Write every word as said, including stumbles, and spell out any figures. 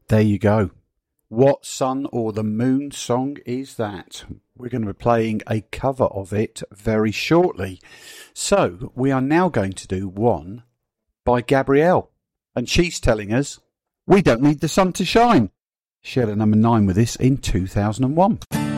There you go. What Sun or the Moon song is that? We're going to be playing a cover of it very shortly. So we are now going to do one by Gabrielle. And she's telling us we don't need the sun to shine. She had a number nine with this in two thousand one.